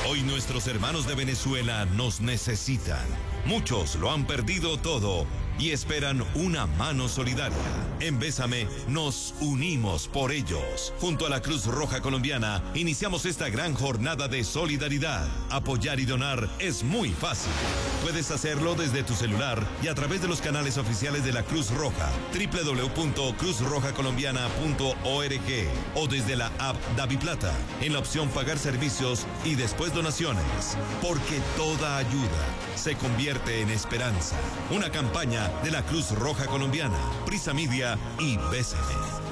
Hoy nuestros hermanos de Venezuela nos necesitan. Muchos lo han perdido todo y esperan una mano solidaria. En Bésame nos unimos por ellos. Junto a la Cruz Roja Colombiana iniciamos esta gran jornada de solidaridad. Apoyar y donar es muy fácil. Puedes hacerlo desde tu celular y a través de los canales oficiales de la Cruz Roja, www.cruzrojacolombiana.org o desde la app DaviPlata, en la opción Pagar servicios y después donaciones. Porque toda ayuda se convierte en esperanza. Una campaña de la Cruz Roja Colombiana, Prisa Media y Bésame.